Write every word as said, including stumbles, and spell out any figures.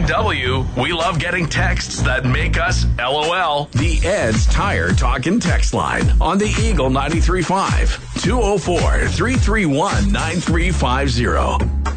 W, we love getting texts that make us LOL. The Ed's Tire Talk and Text Line on the Eagle ninety-three point five, two oh four, three three one, nine three five zero.